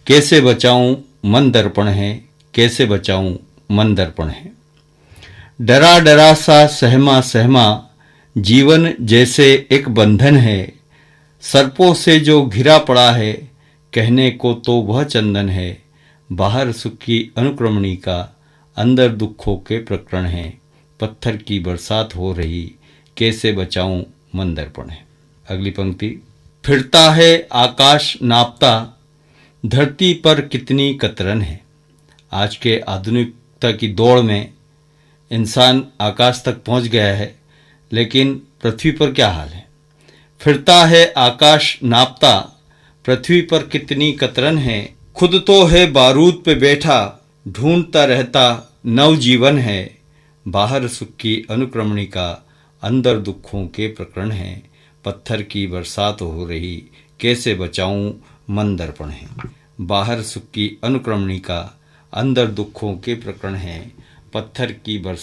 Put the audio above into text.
कैसे बचाऊं मन दर्पण है, कैसे बचाऊं मन दर्पण है। डरा डरा सा सहमा सहमा जीवन जैसे एक बंधन है, सर्पों से जो घिरा पड़ा है, कहने को तो वह चंदन है। बाहर सुख की अनुक्रमणी का, अंदर दुखों के प्रकरण है। पत्थर की बरसात हो रही, कैसे बचाऊं मन दर्पण है। अगली पंक्ति, फिरता है आकाश नापता, धरती पर कितनी कतरन है। आज के आधुनिकता की दौड़ में इंसान आकाश तक पहुंच गया है, लेकिन पृथ्वी पर क्या हाल है। फिरता है आकाश नापता, पृथ्वी पर कितनी कतरन है। खुद तो है बारूद पे बैठा, ढूंढता रहता नव जीवन है। बाहर सुख की अनुक्रमणी का, अंदर दुखों के प्रकरण है। पत्थर की बरसात हो रही, कैसे बचाऊं मन दर्पण है। बाहर सुख की अनुक्रमणी का, अंदर दुखों के प्रकरण है। पत्थर की बरसात